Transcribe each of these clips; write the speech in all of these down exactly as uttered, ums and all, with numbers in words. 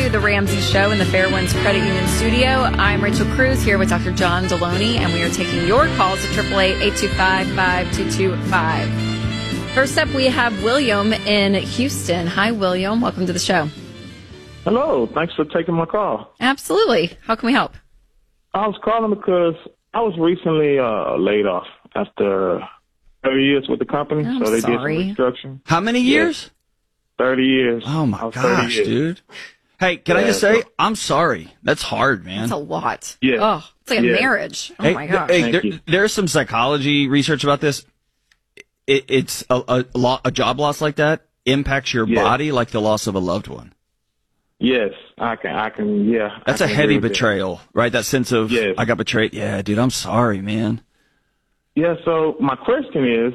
to The Ramsey Show in the Fairwinds Credit Union studio. I'm Rachel Cruz here with Doctor John Deloney, and we are taking your calls at eight eight eight, eight two five, five two two five. First up, we have William in Houston. Hi, William. Welcome to the show. Hello. Thanks for taking my call. Absolutely. How can we help? I was calling because I was recently uh, laid off after thirty years with the company. I'm so they sorry. did some restructuring. How many years? Yes. thirty years. Oh, my I was gosh, dude. Hey, can Yeah, I just say, so- I'm sorry. That's hard, man. That's a lot. Yeah. Oh, it's like a Yeah. marriage. Oh, hey, my gosh. Hey, Thank there, you. there's some psychology research about this. It, it's a, a, lo- a job loss like that impacts your Yeah. body like the loss of a loved one. Yes, I can. I can. Yeah. That's I a can heavy agree with that. betrayal, right? That sense of, Yes. I got betrayed. Yeah, dude, I'm sorry, man. Yeah. So my question is,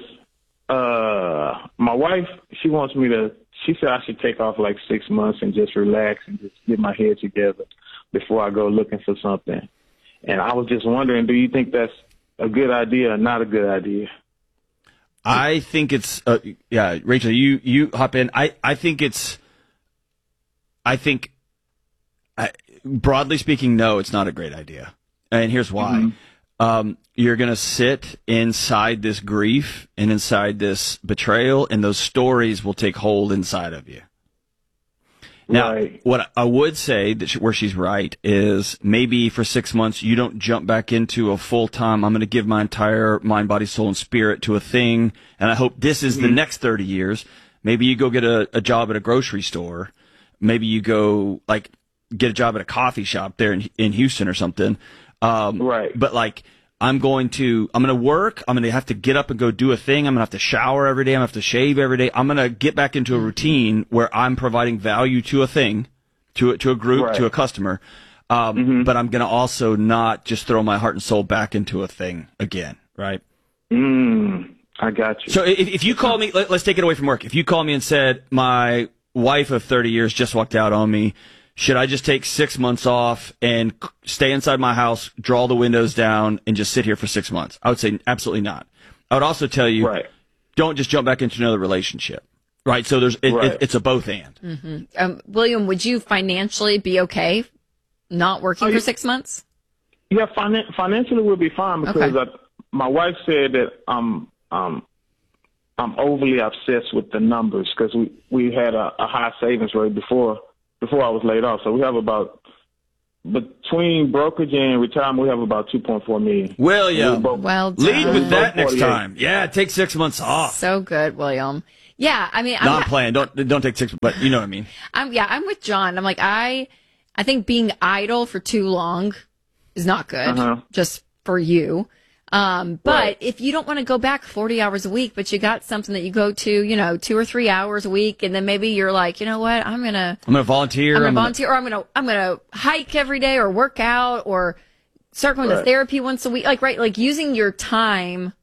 uh, my wife, she wants me to. She said I should take off like six months and just relax and just get my head together before I go looking for something. And I was just wondering, do you think that's a good idea or not a good idea? I think it's, uh, yeah, Rachel, you, you hop in. I, I think it's, I think, I, broadly speaking, no, it's not a great idea. And here's why. Mm-hmm. Um, you're going to sit inside this grief and inside this betrayal, and those stories will take hold inside of you. Now, Right. what I would say that she, where she's right is maybe for six months you don't jump back into a full time. I'm going to give my entire mind, body, soul, and spirit to a thing, and I hope this is the next thirty years. Maybe you go get a, a job at a grocery store. Maybe you go like get a job at a coffee shop there in in Houston or something. Um, Right. But like, I'm going to, I'm going to work. I'm going to have to get up and go do a thing. I'm going to have to shower every day. I'm going to have to shave every day. I'm going to get back into a routine where I'm providing value to a thing, to a, to a group, Right. to a customer. Um, Mm-hmm. But I'm going to also not just throw my heart and soul back into a thing again. Right. Mm, I got you. So if, if you call me, let, let's take it away from work. If you call me and said, my wife of thirty years just walked out on me, should I just take six months off and c- stay inside my house, draw the windows down, and just sit here for six months? I would say absolutely not. I would also tell you, Right. don't just jump back into another relationship. Right? So there's it, Right. it, it's a both and. Um, William, would you financially be okay not working Oh, for yeah. six months? Yeah, finan- financially we'll be fine because Okay. I, my wife said that I'm um I'm overly obsessed with the numbers because we we had a, a high savings rate before before I was laid off. So we have about between brokerage and retirement we have about two point four million. William, We're both- Well lead done. with that next forty-eight. time. Yeah, take six months off. So good, William. Yeah, I mean, I'm, No, I'm playing. Don't don't take six, but you know what I mean. I'm yeah, I'm with John. I'm like, I, I think being idle for too long is not good, Uh-huh. just for you. Um, but Right. if you don't want to go back forty hours a week, but you got something that you go to, you know, two or three hours a week, and then maybe you're like, you know what, I'm gonna, I'm going to volunteer. I'm gonna I'm gonna- volunteer, or I'm gonna, I'm gonna hike every day, or work out, or start going to Right. therapy once a week. Like, right, like using your time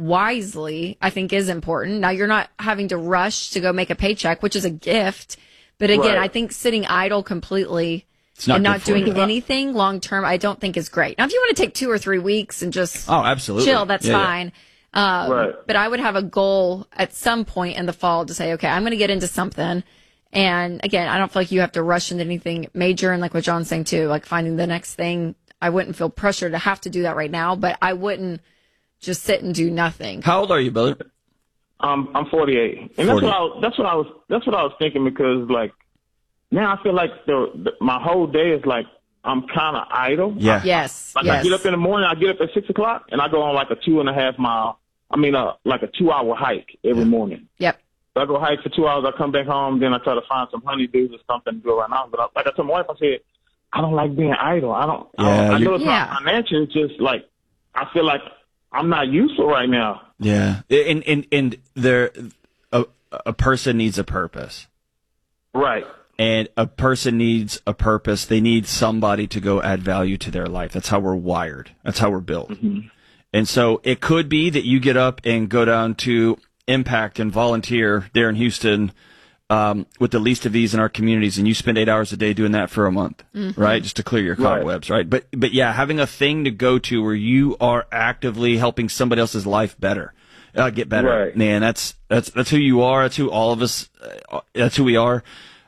wisely, I think is important. Now you're not having to rush to go make a paycheck, which is a gift. But again, Right. I think sitting idle completely It's not and good not for doing you. anything long term, I don't think is great. Now, if you want to take two or three weeks and just Oh, absolutely. chill, that's Yeah, yeah. fine. Um, Right. But I would have a goal at some point in the fall to say, okay, I'm going to get into something. And again, I don't feel like you have to rush into anything major. And like what John's saying too, like finding the next thing, I wouldn't feel pressure to have to do that right now, but I wouldn't just sit and do nothing. How old are you, Billy? Um, I'm forty-eight, and that's forty. what I was, that's what I was that's what I was thinking because like now I feel like the, the my whole day is like I'm kind of idle. Yeah. Yes. Like yes. I get up in the morning, I get up at six o'clock, and I go on like a two and a half mile. I mean, uh, like a two-hour hike every morning. Yep. So I go hike for two hours. I come back home, then I try to find some honeydews or something to do around house. But I, like I told my wife, I said, I don't like being idle. I don't. I, Yeah, don't, I you- know it's Yeah. not financial. It's just like I feel like I'm not useful right now. Yeah, and and and there, a a person needs a purpose, Right. and a person needs a purpose. They need somebody to go add value to their life. That's how we're wired. That's how we're built. And so it could be that you get up and go down to Impact and volunteer there in Houston um, with the least of these in our communities, and you spend eight hours a day doing that for a month, right? Just to clear your Right. cobwebs, right? But but yeah, having a thing to go to where you are actively helping somebody else's life better, uh, get better, Right. man. That's that's that's who you are. That's who all of us. Uh, that's who we are.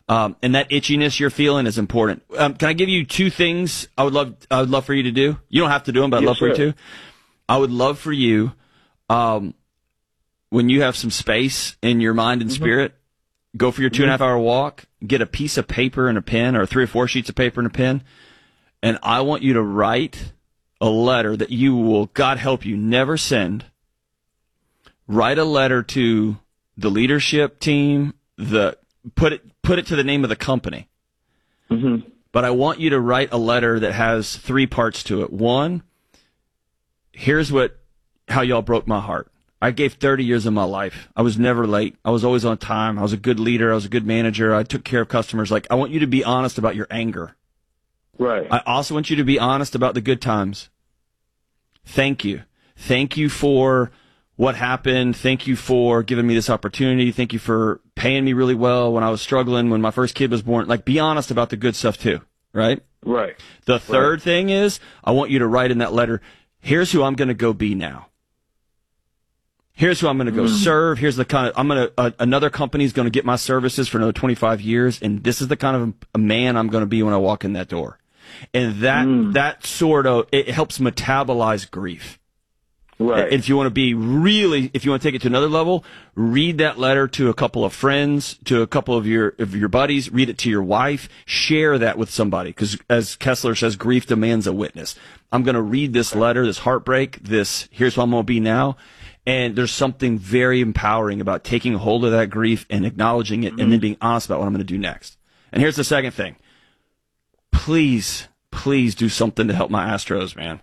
Um, and that itchiness you're feeling is important. Um, can I give you two things I would love I would love for you to do? You don't have to do them, but I'd Yes, love for you sir. to. I would love for you, um, when you have some space in your mind and spirit, go for your two and a half hour walk, get a piece of paper and a pen, or three or four sheets of paper and a pen, and I want you to write a letter that you will, God help you, never send. Write a letter to the leadership team, the put it put it to the name of the company. Mm-hmm. But I want you to write a letter that has three parts to it. One, here's what how y'all broke my heart. I gave thirty years of my life. I was never late. I was always on time. I was a good leader. I was a good manager. I took care of customers. Like, I want you to be honest about your anger. Right. I also want you to be honest about the good times. Thank you. Thank you for what happened. Thank you for giving me this opportunity. Thank you for paying me really well when I was struggling, when my first kid was born. Like, be honest about the good stuff too, right? Right. The third Right. thing is, I want you to write in that letter, here's who I'm going to go be now. Here's who I'm going to go serve. Here's the kind of, I'm going to, uh, another company's going to get my services for another twenty-five years. And this is the kind of a man I'm going to be when I walk in that door. And that, Mm. that sort of, it helps metabolize grief. Right. And if you want to be really, if you want to take it to another level, read that letter to a couple of friends, to a couple of your of your buddies, read it to your wife, share that with somebody. Because as Kessler says, grief demands a witness. I'm going to read this letter, this heartbreak, this, here's what I'm going to be now. And there's something very empowering about taking hold of that grief and acknowledging it, mm-hmm. and then being honest about what I'm going to do next. And here's the second thing. Please, please do something to help my Astros, man.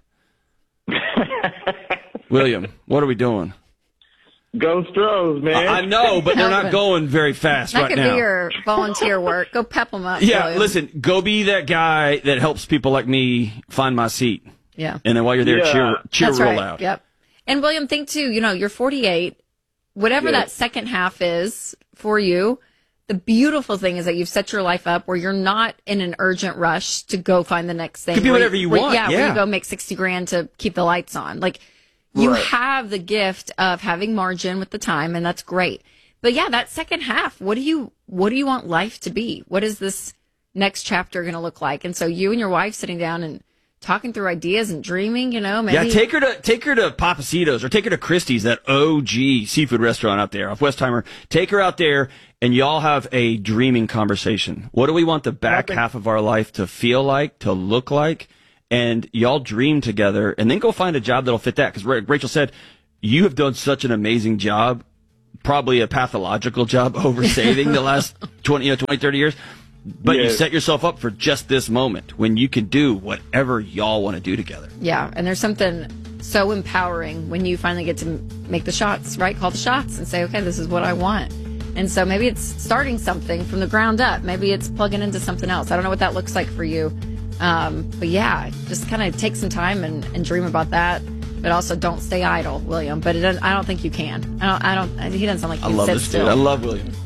William, what are we doing? Go Stros, man. I, I know, but they're not Kelvin. going very fast That right could now. be your volunteer work. Go pep them up. yeah, William. listen, go be that guy that helps people like me find my seat. Yeah. And then while you're there, Yeah. cheer, cheer That's real right. loud. Yep. And William, think too, you know, you're forty-eight. Whatever Yeah. that second half is for you, the beautiful thing is that you've set your life up where you're not in an urgent rush to go find the next thing. Could be where whatever you where- want, Yeah, where yeah. you go make sixty grand to keep the lights on. Like, you Right. have the gift of having margin with the time, and that's great. But yeah, that second half, what do you what do you want life to be? What is this next chapter going to look like? And so you and your wife sitting down and talking through ideas and dreaming, you know, maybe. Yeah, take her to take her to Papacitos or take her to Christie's, that O G seafood restaurant out there off Westheimer. Take her out there and y'all have a dreaming conversation. What do we want the back think- half of our life to feel like, to look like? And y'all dream together and then go find a job that'll fit that. Because Rachel said, you have done such an amazing job, probably a pathological job over saving the last twenty, you know, twenty, thirty years. But you Yes. set yourself up for just this moment when you can do whatever y'all want to do together. Yeah, and there's something so empowering when you finally get to make the shots, right? Call the shots and say, okay, this is what I want. And so maybe it's starting something from the ground up. Maybe it's plugging into something else. I don't know what that looks like for you. Um, but yeah, just kind of take some time and, and dream about that. But also don't stay idle, William. But it doesn't, I don't think you can. I don't, I don't, he doesn't sound like I you love sit this still. dude. I love William.